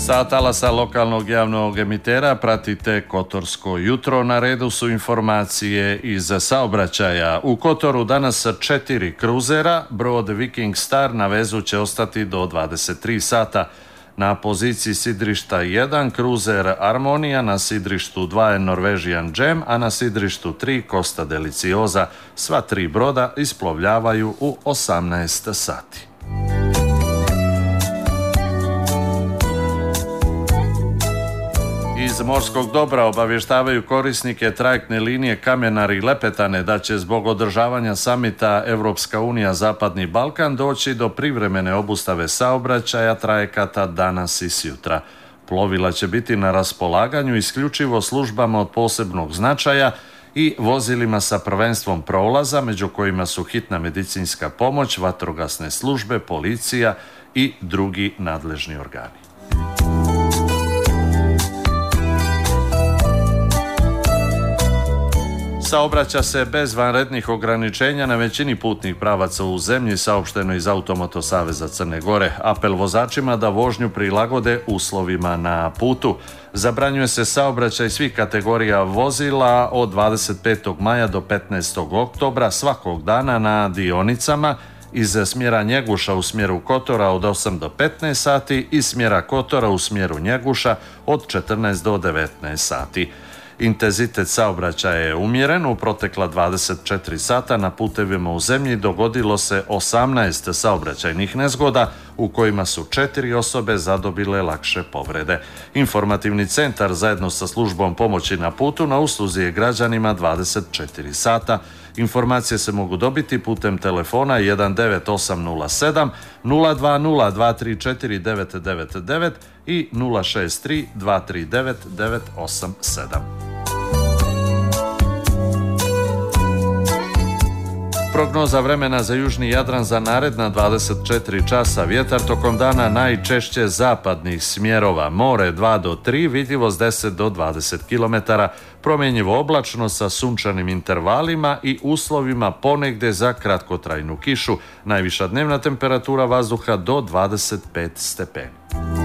Sa talasa lokalnog javnog emitera pratite Kotorsko jutro. Na redu su informacije iz saobraćaja. U Kotoru danas 4 kruzera, brod Viking Star na vezu će ostati do 23 sata. Na poziciji sidrišta 1 kruzer Armonija, na sidrištu 2 je Norwegian Gem, a na sidrištu 3 Costa Deliciosa. Sva 3 broda isplovljavaju u 18 sati. Iz morskog dobra obavještavaju korisnike trajektne linije Kamenar i Lepetane da će zbog održavanja samita Evropska unija Zapadni Balkan doći do privremene obustave saobraćaja trajekata danas i sjutra. Plovila će biti na raspolaganju isključivo službama od posebnog značaja i vozilima sa prvenstvom prolaza, među kojima su hitna medicinska pomoć, vatrogasne službe, policija i drugi nadležni organi. Saobraća se bez vanrednih ograničenja na većini putnih pravaca u zemlji, saopšteno iz Automoto Saveza Crne Gore. Apel vozačima da vožnju prilagode uslovima na putu. Zabranjuje se saobraćaj svih kategorija vozila od 25. maja do 15. oktobra svakog dana na dionicama iz smjera Njeguša u smjeru Kotora od 8 do 15 sati i smjera Kotora u smjeru Njeguša od 14 do 19 sati. Intenzitet saobraćaja je umjeren. U protekla 24 sata na putevima u zemlji dogodilo se 18 saobraćajnih nezgoda u kojima su 4 osobe zadobile lakše povrede. Informativni centar zajedno sa službom pomoći na putu na usluzi je građanima 24 sata. Informacije se mogu dobiti putem telefona 19807 020 234 999 i 063 239 987. Prognoza vremena za južni Jadran za naredna 24 časa. Vjetar tokom dana najčešće zapadnih smjerova. More 2 do 3, vidljivost 10 do 20 km. Promjenjivo oblačno sa sunčanim intervalima i uslovima ponegde za kratkotrajnu kišu. Najviša dnevna temperatura vazduha do 25 stepeni.